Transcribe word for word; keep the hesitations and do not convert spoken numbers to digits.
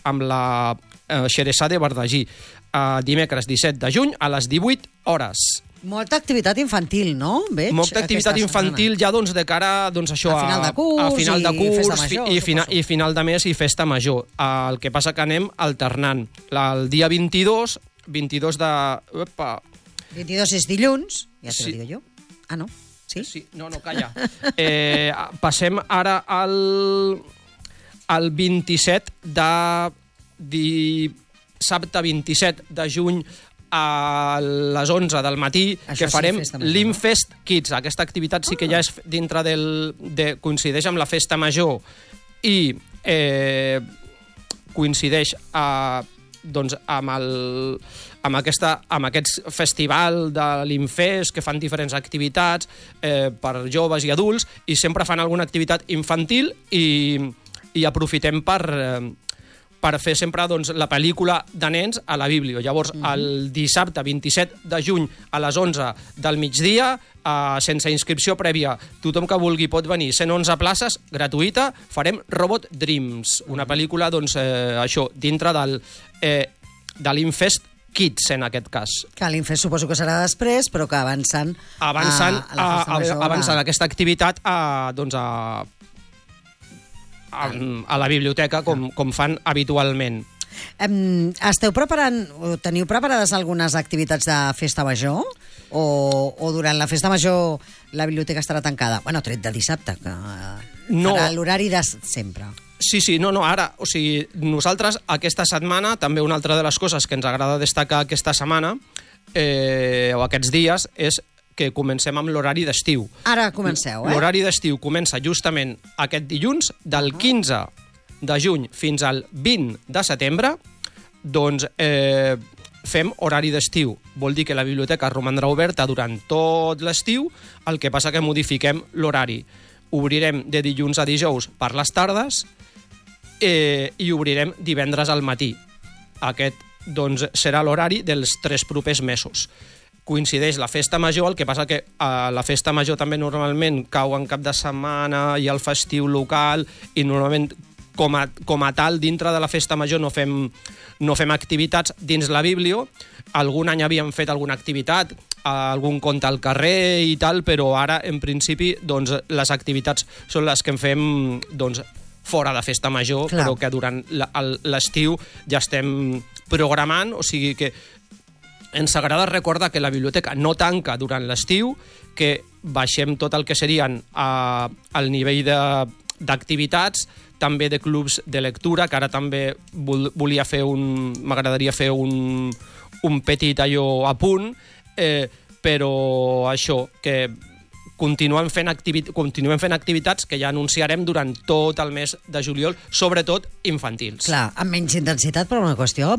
amb la eh, Xeresa de Verdagí, eh, dimecres disset de juny a les divuit hores. Molta activitat infantil, no? Veig, Molta activitat infantil ja doncs, de cara doncs, això, a final de curs, a final de curs i festa major, i, fina, i final de mes i festa major. El que passa que anem alternant. El dia vint-i-dos, vint-i-dos de... Opa. vint-i-dos és dilluns, ja te Sí. lo digo jo. Ah, no? Sí? Sí, no, no, calla. Eh, passem ara al, al vint-i-set de... dissabte vint-i-set de juny a les onze del matí, Això que sí, farem festa major, l'Infest Kids. Aquesta activitat sí que ja és dintre del... De, coincideix amb la festa major i eh, coincideix a, doncs, amb, el, amb, aquesta, amb aquest festival de l'Infest, que fan diferents activitats eh, per joves i adults, i sempre fan alguna activitat infantil i, i aprofitem per... Eh, per fer sempre doncs, la pel·lícula de nens a la Bíblia. Llavors, mm-hmm. el dissabte vint-i-set de juny a les onze del migdia, eh, sense inscripció prèvia, tothom que vulgui pot venir, cent onze places, gratuïta, farem Robot Dreams, una pel·lícula, doncs, eh, això, dintre del, eh, de l'Infest Kids, en aquest cas. Que l'Infest suposo que serà després, però que avancen, avancen a, a la festa major. A, avancen a aquesta activitat a, doncs, a A, a la biblioteca, com, com fan habitualment. Um, esteu preparant, o teniu preparades algunes activitats de festa major? O, o durant la festa major la biblioteca estarà tancada? Bueno, tret de dissabte, que no. farà l'horari de sempre. Sí, sí, no, no, ara, o sigui, nosaltres aquesta setmana, també una altra de les coses que ens agrada destacar aquesta setmana, eh, o aquests dies, és que comencem amb l'horari d'estiu. Ara comenceu, eh? L'horari d'estiu comença justament aquest dilluns, del quinze de juny fins al vint de setembre, doncs eh, fem horari d'estiu. Vol dir que la biblioteca romandrà oberta durant tot l'estiu, el que passa que modifiquem l'horari. Obrirem de dilluns a dijous per les tardes eh, i obrirem divendres al matí. Aquest doncs, serà l'horari dels tres propers mesos. Coincideix la festa major, el que passa que a la festa major també normalment cau en cap de setmana, hi ha el festiu local i normalment com a, com a tal dintre de la festa major no fem, no fem activitats dins la Bíblia. Algun any havíem fet alguna activitat, algun conte al carrer i tal, però ara en principi doncs, les activitats són les que en fem doncs, fora de festa major, Clar. Però que durant l'estiu ja estem programant, o sigui que ens agrada recordar que la biblioteca no tanca durant l'estiu, que baixem tot el que serien a, al nivell d'activitats, també de clubs de lectura, que ara també vol, volia fer un... m'agradaria fer un, un petit allò a punt, eh, però això, que continuem fent, activi, continuem fent activitats que ja anunciarem durant tot el mes de juliol, sobretot infantils. Clar, amb menys intensitat per una qüestió